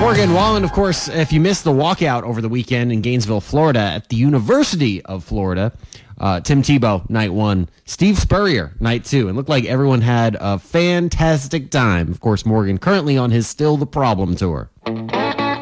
Morgan Wallen, of course, if you missed the walkout over the weekend in Gainesville, Florida, at the University of Florida, Tim Tebow, night one, Steve Spurrier, night two. It looked like everyone had a fantastic time. Of course, Morgan currently on his Still the Problem tour.